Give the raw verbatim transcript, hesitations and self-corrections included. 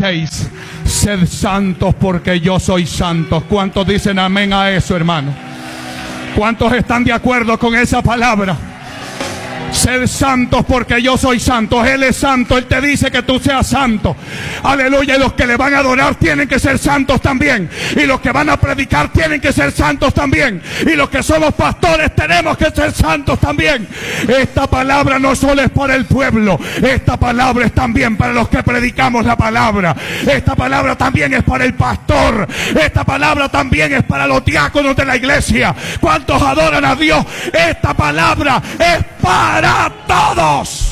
dieciséis. Sed santos porque yo soy santo. ¿Cuántos dicen amén a eso, hermano? ¿Cuántos están de acuerdo con esa palabra? Sed santos porque yo soy santo. Él es santo, Él te dice que tú seas santo. Aleluya. Y los que le van a adorar tienen que ser santos también. Y los que van a predicar tienen que ser santos también. Y los que somos pastores tenemos que ser santos también. Esta palabra no solo es para el pueblo, esta palabra es también para los que predicamos la palabra. Esta palabra también es para el pastor. Esta palabra también es para los diáconos de la iglesia. ¿Cuántos adoran a Dios? Esta palabra es para todos.